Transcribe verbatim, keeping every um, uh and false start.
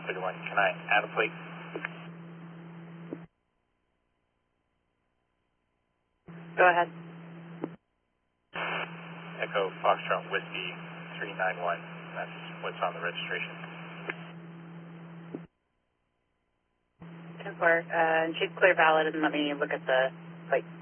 thirty-one. Can I add a plate? Go ahead. Echo Foxtrot Whiskey three nine one. That's what's on the registration. ten four, uh, she's clear valid, and let me look at the plate.